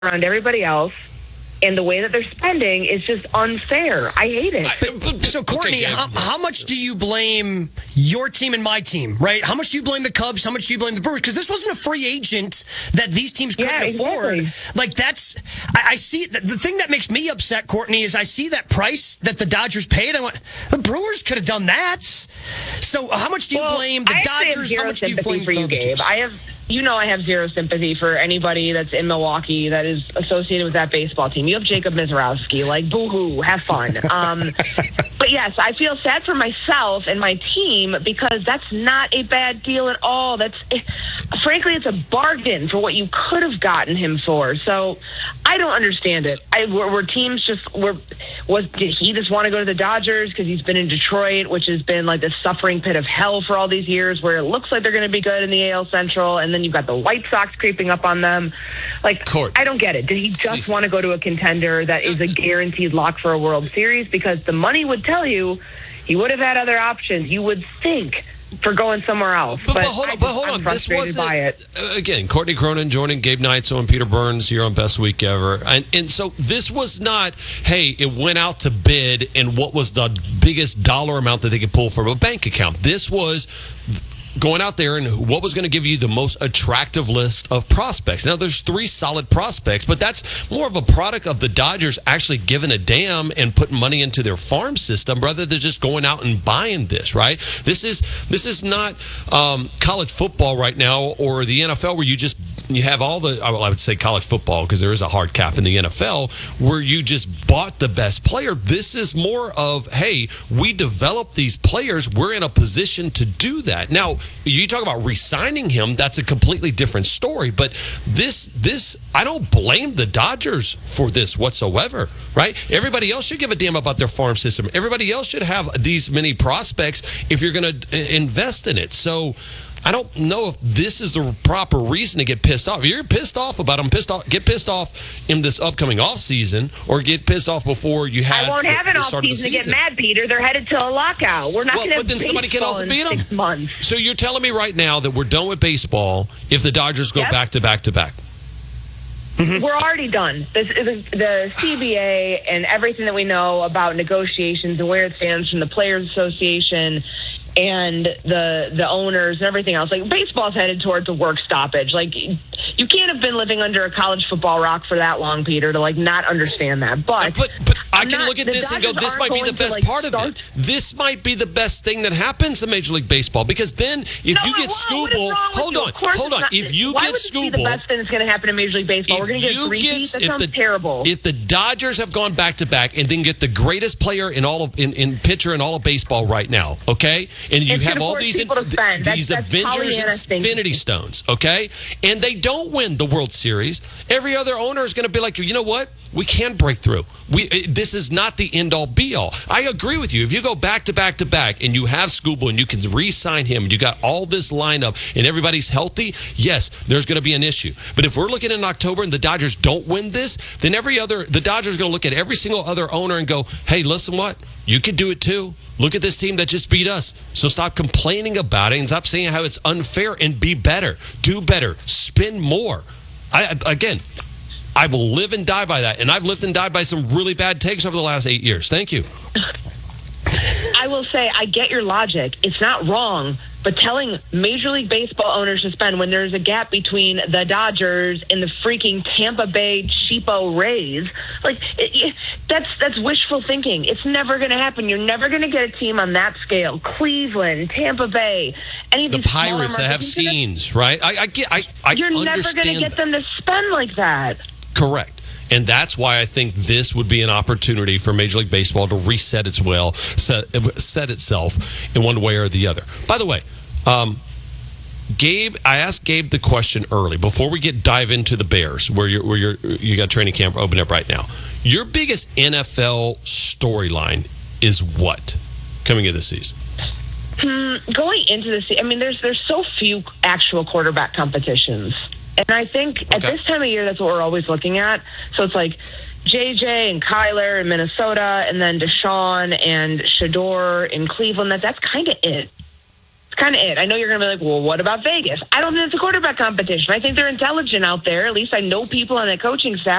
around everybody else. And the way that they're spending is just unfair. I hate it. So, Courtney, how much do you blame your team and my team, right? How much do you blame the Cubs? How much do you blame the Brewers? Because this wasn't a free agent that these teams couldn't afford. Like, I see, the thing that makes me upset, Courtney, is I see that price that the Dodgers paid. I went, the Brewers could have done that. So, how much do you blame the Dodgers? How much do you blame for you, Gabe? I have zero sympathy for anybody that's in Milwaukee that is associated with that baseball team. You have Jacob Mizorowski. Like, boo-hoo, have fun. But yes, I feel sad for myself and my team because that's not a bad deal at all. Frankly, it's a bargain for what you could have gotten him for. So I don't understand it. Were teams did he just want to go to the Dodgers because he's been in Detroit, which has been like the suffering pit of hell for all these years, where it looks like they're going to be good in the AL Central, and then you've got the White Sox creeping up on them. Like, I don't get it. Did he just want to go to a contender that is a guaranteed lock for a World Series? Because the money would tell you he would have had other options, you would think, for going somewhere else. But hold on. This wasn't, again, Courtney Cronin joining Gabe Neitzel and Peter Burns here on Best Week Ever. And so this was not, hey, it went out to bid and what was the biggest dollar amount that they could pull from a bank account. This was going out there and what was going to give you the most attractive list of prospects. Now, there's 3 solid prospects, but that's more of a product of the Dodgers actually giving a damn and putting money into their farm system rather than just going out and buying this, right? This is not college football right now or the NFL where you have all the, I would say college football because there is a hard cap in the NFL where you just bought the best player. This is more of, hey, we developed these players. We're in a position to do that. Now, you talk about re-signing him, that's a completely different story. But this, I don't blame the Dodgers for this whatsoever, right? Everybody else should give a damn about their farm system. Everybody else should have these many prospects if you're going to invest in it. So I don't know if this is the proper reason to get pissed off. If you're pissed off about them, get pissed off in this upcoming offseason or get pissed off before you have. I won't have an offseason to get mad, Peter. They're headed to a lockout. We're not going to have but then somebody can also beat them. 6 months. So you're telling me right now that we're done with baseball if the Dodgers go back to back to back? We're already done. The CBA and everything that we know about negotiations and where it stands from the Players Association and the owners and everything else. Like, baseball's headed towards a work stoppage. Like, you can't have been living under a college football rock for that long, Peter, to like not understand that. But I can look at this and go, this might be the best part of it. This might be the best thing that happens in Major League Baseball because then if you get Skubal, hold on. If you get Skubal, the best thing that's going to happen in Major League Baseball, we're going to get a repeat. That sounds terrible. If the Dodgers have gone back to back and then get the greatest player in pitcher in all of baseball right now, okay? And you have all these Avengers Infinity Stones, okay? And they don't win the World Series. Every other owner is going to be like, you know what? We can break through. This is not the end-all, be-all. I agree with you. If you go back to back to back and you have Skubal and you can re-sign him and you got all this lineup and everybody's healthy, yes, there's going to be an issue. But if we're looking in October and the Dodgers don't win this, then the Dodgers are going to look at every single other owner and go, hey, listen what? You could do it too. Look at this team that just beat us. So stop complaining about it and stop saying how it's unfair and be better. Do better. Spend more. I will live and die by that. And I've lived and died by some really bad takes over the last 8 years. Thank you. I will say, I get your logic. It's not wrong. But telling Major League Baseball owners to spend when there's a gap between the Dodgers and the freaking Tampa Bay cheapo Rays, like that's wishful thinking. It's never going to happen. You're never going to get a team on that scale. Cleveland, Tampa Bay, any of the these Pirates that have schemes, right? You're never going to get them to spend like that. Correct. And that's why I think this would be an opportunity for Major League Baseball to reset set itself in one way or the other. By the way, Gabe, I asked Gabe the question early before we dive into the Bears, where you got training camp open up right now. Your biggest NFL storyline is what coming into the season? Going into the season, I mean, there's so few actual quarterback competitions. And I think at this time of year, that's what we're always looking at. So it's like JJ and Kyler in Minnesota, and then Deshaun and Shador in Cleveland. That's kind of it. It's kind of it. I know you're going to be like, well, what about Vegas? I don't think it's a quarterback competition. I think they're intelligent out there. At least I know people on the coaching staff